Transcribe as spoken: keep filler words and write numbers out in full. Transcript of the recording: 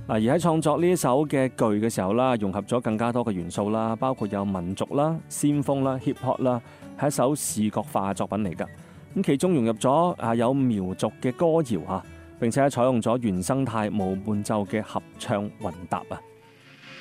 而喺創作呢一首嘅句嘅時候啦，融合咗更加多嘅元素啦，包括有民族啦、先鋒啦、hip hop 啦，係一首視覺化嘅作品嚟㗎。咁其中融入咗啊有苗族嘅歌謠嚇，並且採用咗原生態無伴奏嘅合唱混搭啊。